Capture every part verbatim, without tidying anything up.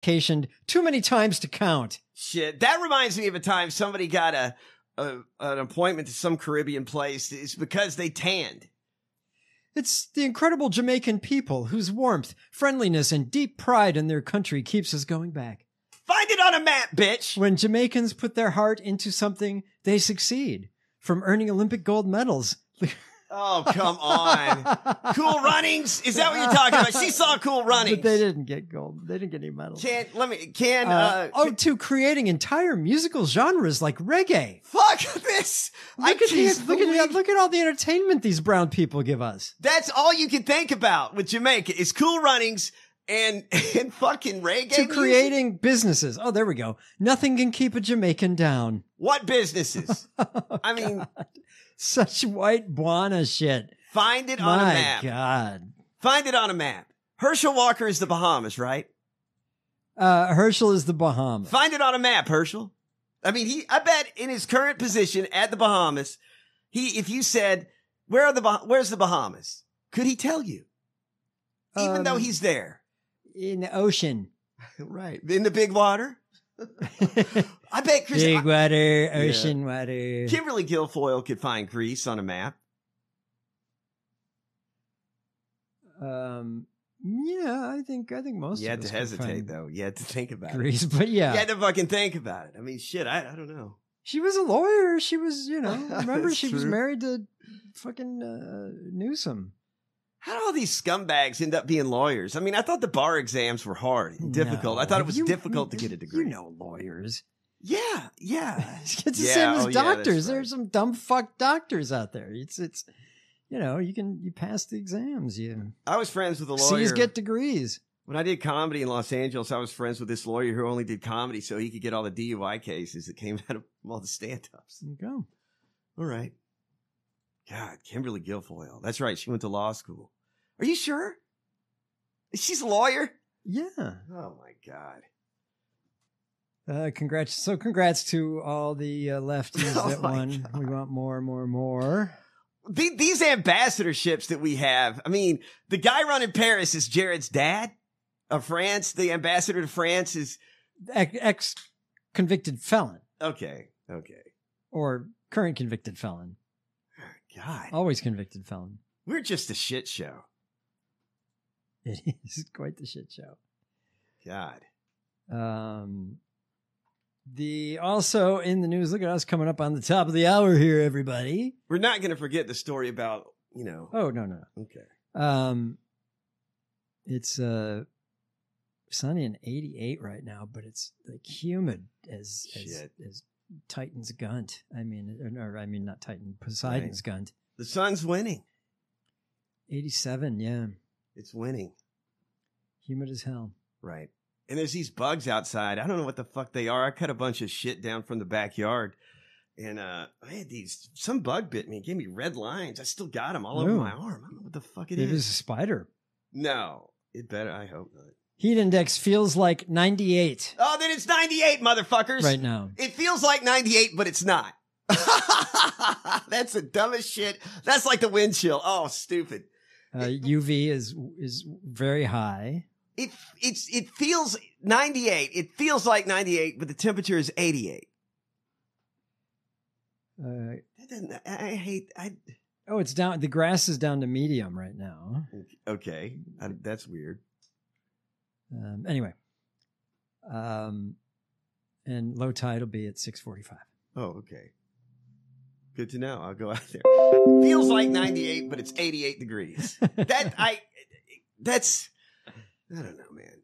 vacationed too many times to count. Shit. That reminds me of a time somebody got a, a an appointment to some Caribbean place. It's because they tanned. It's the incredible Jamaican people whose warmth, friendliness, and deep pride in their country keeps us going back. Find it on a map, bitch. When Jamaicans put their heart into something, they succeed. From earning Olympic gold medals. Oh, come on. Cool Runnings? Is that what you're talking about? She saw Cool Runnings. But they didn't get gold. They didn't get any medals. Can, let me, can, uh, uh oh, can, to creating entire musical genres like reggae. Fuck this. Look I at these, look believe- at, look at all the entertainment these brown people give us. That's all you can think about with Jamaica is Cool Runnings and, and fucking reggae To music? creating businesses. Oh, there we go. Nothing can keep a Jamaican down. What businesses? Oh, I mean, God. Such white Buana shit. find it on My a map. God. Find it on a map. Herschel Walker is the Bahamas, right? Uh, Herschel is the Bahamas. Find it on a map, Herschel. I mean, he, I bet in his current position at the Bahamas, he, if you said, where are the, bah- where's the Bahamas? Could he tell you? Even Um, though he's there. In the ocean. Right. In the big water. I bet Chris, Big I- water, ocean water. Kimberly Guilfoyle could find Greece on a map. Um, yeah, I think I think most. You of had to us could hesitate, find though. You had to think about Greece, it. but yeah, You had to fucking think about it. I mean, shit, I, I don't know. she was a lawyer. She was, you know, remember That's she was true. married to fucking uh, Newsom. How do all these scumbags end up being lawyers? I mean, I thought the bar exams were hard and difficult. No. I thought it was You- difficult to get a degree. You know, lawyers. Yeah, yeah. It's the Yeah, same oh, as yeah, doctors. that's right. There's some dumb fuck doctors out there. It's it's, you know, you can you pass the exams. You I was friends with a lawyer. C's get degrees. When I did comedy in Los Angeles, I was friends with this lawyer who only did comedy so he could get all the D U I cases that came out of all the stand-ups. There you go. All right. God, Kimberly Guilfoyle. That's right. She went to law school. Are you sure? She's a lawyer? Yeah. Oh, my God. Uh, congrats. So congrats to all the uh, lefties Oh that my won. God. We want more, more, more. The- These ambassadorships that we have, I mean, the guy running Paris is Jared's dad of France. The ambassador to France is, Ex convicted felon okay, okay. or current convicted felon. God, Always convicted felon. we're just a shit show. It is quite the shit show. God. Um, the also in the news. Look at us coming up on the top of the hour here, everybody. We're not going to forget the story about, you know. Oh no, no, Okay. no. Um, it's uh sunny and eighty-eight right now, but it's like humid as as, Shit. as Titan's Gunt. I mean, or, or I mean, not Titan, Poseidon's Gunt. The sun's winning. eighty-seven, yeah, It's winning. humid as hell. Right. And there's these bugs outside. I don't know what the fuck they are. I cut a bunch of shit down from the backyard. And uh, I had these, some bug bit me, gave me red lines. I still got them all over Ooh. my arm. I don't know what the fuck it It is. is a spider. No, it better. I hope not. Heat index feels like ninety-eight Oh, then it's ninety-eight, motherfuckers. right now. It feels like ninety-eight, but it's not. That's the dumbest shit. That's like the wind chill. Oh, stupid. Uh, U V is is very high. It it's it feels ninety-eight. It feels like ninety-eight, but the temperature is eighty-eight. Uh, That doesn't, I I hate. I oh, it's down. The grass is down to medium right now. okay. I, that's weird. Um, anyway, um, and low tide will be at six forty-five. Oh, okay. Good to know. I'll go out there. Feels like ninety-eight, but it's eighty-eight degrees. That I. That's. I don't know, man.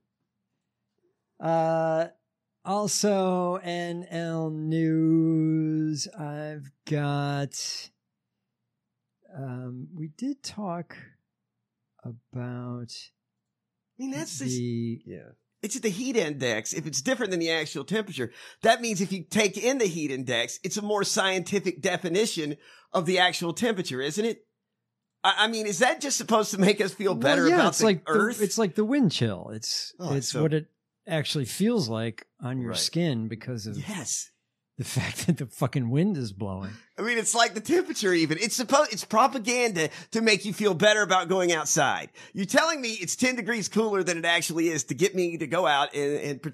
Uh, also, N L News. I've got. Um, we did talk about I mean, that's just, the. yeah. It's the heat index. If it's different than the actual temperature, that means if you take in the heat index, it's a more scientific definition of the actual temperature, isn't it? I, I mean, is that just supposed to make us feel better Well, yeah, about it's the like Earth? The, it's like the wind chill. It's Oh, it's so- what it actually feels like on your Right. skin because of yes. the fact that the fucking wind is blowing. I mean, it's like the temperature even. It's supposed, it's propaganda to make you feel better about going outside. You're telling me it's ten degrees cooler than it actually is to get me to go out and, and